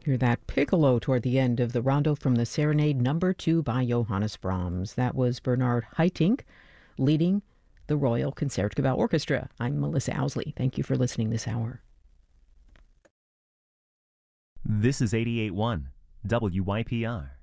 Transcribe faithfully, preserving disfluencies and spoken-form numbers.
Hear that piccolo toward the end of the rondo from the Serenade Number Two by Johannes Brahms. That was Bernard Haitink leading the Royal Concertgebouw Orchestra. I'm Melissa Owsley. Thank you for listening this hour. This is eighty-eight point one W Y P R.